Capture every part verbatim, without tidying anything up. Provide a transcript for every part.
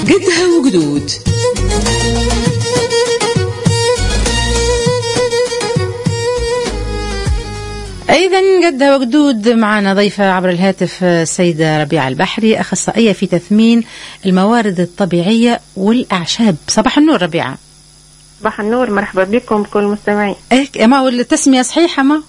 قدها وقدود. أيضا قدها وقدود معنا ضيفة عبر الهاتف السيدة ربيعة البحري، أخصائية في تثمين الموارد الطبيعية والأعشاب. صباح النور ربيعة. صباح النور، مرحبا بكم بكل المستمعين. إيه ما التسمية صحيحة ما؟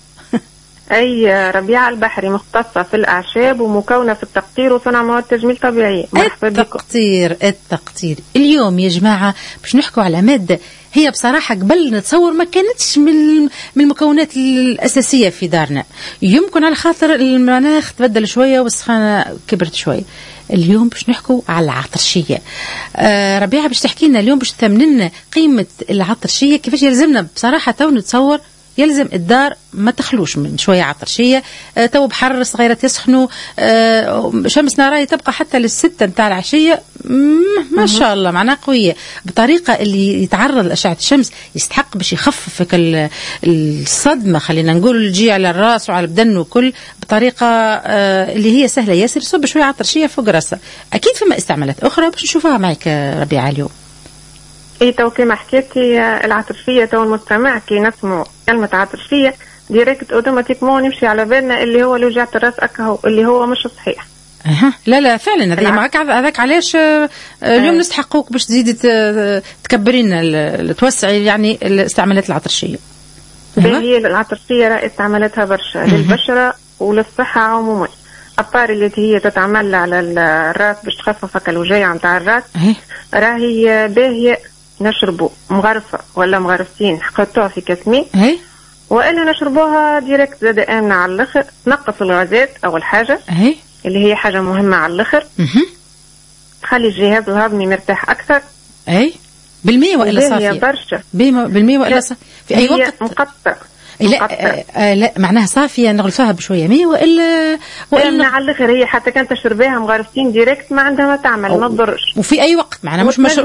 أي ربيعة البحري مختصة في الأعشاب ومكونة في التقطير وصنع مواد تجميل طبيعية. مرحبا بكم. التقطير التقطير اليوم يا جماعة باش نحكوا على مادة هي بصراحة قبل نتصور ما كانتش من من المكونات الأساسية في دارنا. يمكن على خاطر المناخ تبدل شوية والسخانة كبرت شوية. اليوم باش نحكوا على العطرشية. آه ربيعة باش تحكي لنا اليوم باش تثمننا قيمة العطرشية، كيفاش يلزمنا بصراحة تو نتصور يلزم الدار ما تخلوش من شوية عطرشية. آه تو بحر صغيرات يسخنوا، آه شمسنا راي تبقى حتى للستة نتاع العشية ما شاء الله معناها قوية بطريقة اللي يتعرض لأشعة الشمس يستحق باش يخففك الصدمة، خلينا نقول الجي على الراس وعلى البدن وكل بطريقة آه اللي هي سهلة ياسر. صب شوية عطرشية فوق راسها. أكيد فما استعمالات أخرى باش نشوفها معك ربيعة اليوم. اي تو كما حكيتي العطرشيه تو المستمع كي نسمعوا كلمه عطرشيه ديريكت اوتوماتيكمون نمشي على بالنا اللي هو وجع الراس اكهو اللي هو مش صحيح. اها لا لا فعلا هذا معك هذاك علاش اليوم نستحقوك باش تزيدي تكبرين توسعي يعني الاستعمالات العطرشيه. هي العطرشيه راه استعمالاتها برشا للبشره وللصحه عموما. الطاري اللي هي تتعمل على الراس باش تخففك الوجيعه نتاع الراس راهي باهيه نشربوا مغرفة ولا مغرفتين حطوها في كاسمين وإلا نشربوها ديريكت زاد آمنة على الآخر. نقص الغازات أول حاجة أي. اللي هي حاجة مهمة على الآخر. تخلي الجهاز الهضمي مرتاح أكثر. أي بالمية وإلا صافية برشا بالمية وإلا صافية في أي وقت مقطع. لا آه لا معناها صافية نغلفها بشوية مية وإلا وإلا على الآخر هي حتى كانت تشربيها مغرفتين ديريكت ما عندها ما تعمل ما تضرش وفي أي وقت معناها مش مش